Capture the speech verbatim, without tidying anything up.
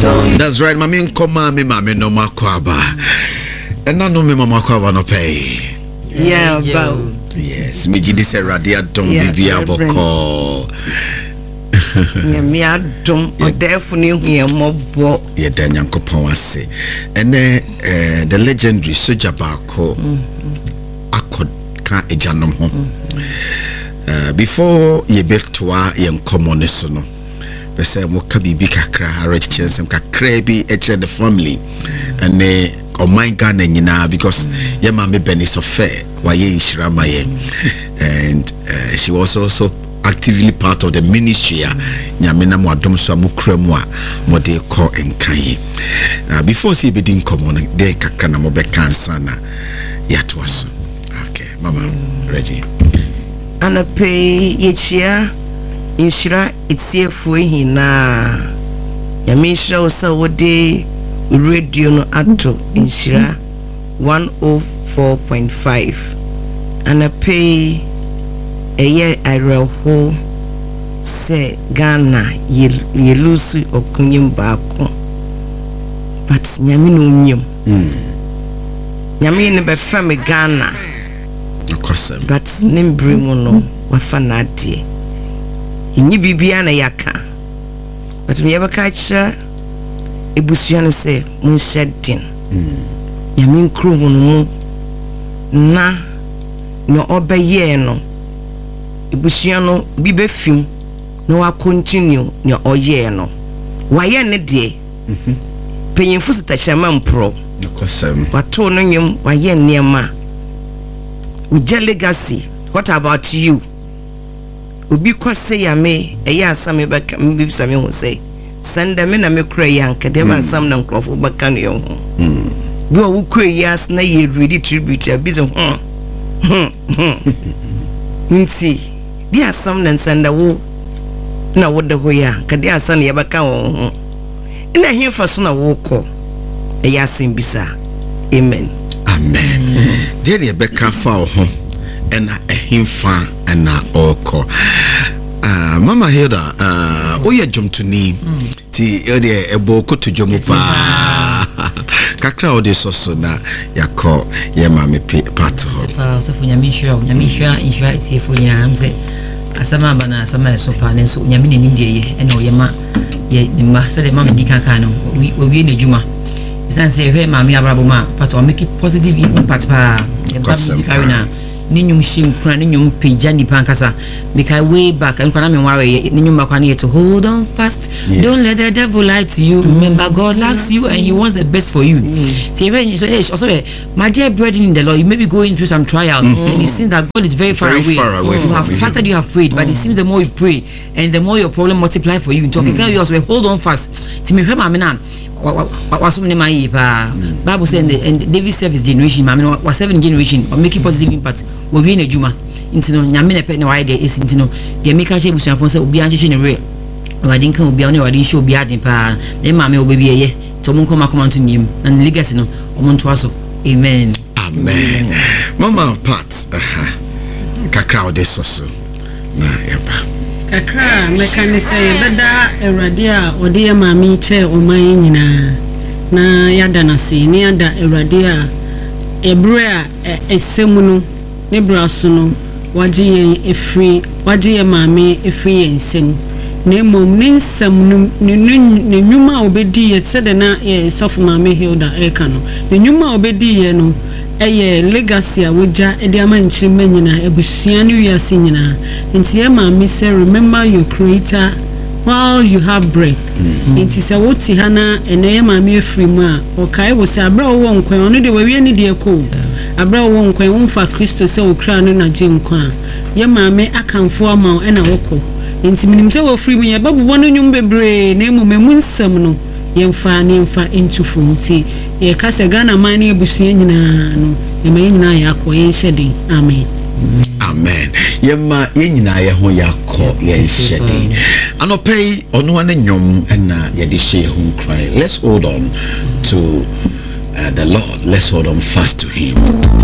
That's right, mami nkoma me mami no makwaba. And na no me mama kwaba no pay. Yeah, about. Yes, me jidi se radia dom bibia boko. Yeah, me adom odefuni hu mobo. Yeah, dan Nyankopon ase. And then the legendary Soja Bako akod ka ejanom ho. Uh, before ye bertoa ye nkomo so no. Pese mo ka bibi kakra rich chensem kakra bi eche the family and eh on my Ghana nyina because mm. ye ma me benis of fair wa ye inshira ma ye and uh, she was also actively part of the ministry a nyame na mo adom so amukra mu a mo de ko enkan uh, before see be din komo no de kakra na mo be kansa na ya to aso. Okay mama mm. Reggie ana pay ye chia inshira itsiefu hina yamishira osa wode radio no ato inshira one oh four point five ana pay eye ireho se Ghana yelusi okunyim baako but nyame no nyim mm. nyame ne be fa me Ghana akosem but nimbre mu no wafa na ade inyi bibia na yaka but me yebaka kira ebusua no se mun shedding mm. nyame nkru mu no na no obeye no ebusua no bi be fim no wa continue no oye no waye ne de mhm penyimfu sitachama mpro akosem wato no nyem waye niema uja legacy. What about you? Ubi kwa say ya me eya asame baka mbi same ho say senda me na me kura yanka de ba asam na nkrofo baka no yo mm bi o kura yas na ye ready tribute ya bizo hm nti di asam na senda wo na wo de ho ya ka di asam ya baka wo ina himfa so na wo ko eya asem bisa. Amen. Amen. Mm. Dear Rebecca Fowl, and a himfa and a oko. Uh, Mama Hilda, uh, oh, yeah, jump to name. Ti, a boko to Jomupa. Kakra, or this also that ya call your mammy part of her. So for Yamisha, Yamisha, insurance here for Yamse. Asama bana, sama sopa, and so Yamin in India, and no Yama, ye, the master, the mammy Dikakano, we will be in the Juma. Say, hey, mammy, Abraboma, but I'll make it positive impact. Pa, Carina, Ninum Shim, Craninium, Pijani Pancasa, make I way back and Kranami worry, Ninum Macani to hold on fast. Yes. Don't let the devil lie to you. Mm. Remember, God loves you and He wants the best for you. Mm. So, also, my dear brethren in the Lord, you may be going through some trials, mm-hmm. and it seems that God is very far very away. Far away you have fasted, you have prayed, mm. but it seems the more you pray, and the more your problem multiply for you. In talking, mm. you also hold on fast. To me, Mamma. Was my Bible saying and David service generation, mamma was seven generation or making positive impact. Will be in a Juma into no Yamina Pet no idea is into no the American Shabu and Fonsa will be anti generate. I didn't come be on your show be adding pa. Then mamma will be a year. Tomon come come to him and legacy no Montuaso. Amen. Amen. Mama Pat, Kakao de Soso. Na yapa. Kakra mekane say beda Awurade a ode ya mami che oman nyina na yada na se ni yada Awurade a ebre a esemu no ne braso no waje yen efri waje ya mami efri yen sen na mom ne nsam no ne nyuma obedi ye sede na ye sof mami Hilda eka no ne nyuma obedi ye no eye legacy a woja ede amanchi manyina ebusua ne wiase nyina nti e ma me say remember your creator while you have breath. Nti say woti hana ene e ma me free mu a okai wo say abra wo nkwan ono de wawie ne de ko abra wo nkwan wo mfa Kristo say wo kra no na je nkwan ye ma me akanfo ama e na woko nti minim say wo free mu ye babu no nyum bebre na emu memu nsam no yemfa ne mfa into funti e kase Ghana man ne ebusua nyina no e ma nyina ya ko yen hyede. Amen. Amen. Yema yenyina ye ho yakọ ye hyede anopei ono ane nyom na ye de hye ho cry. Let's hold on to uh, the Lord. Let's hold on fast to Him.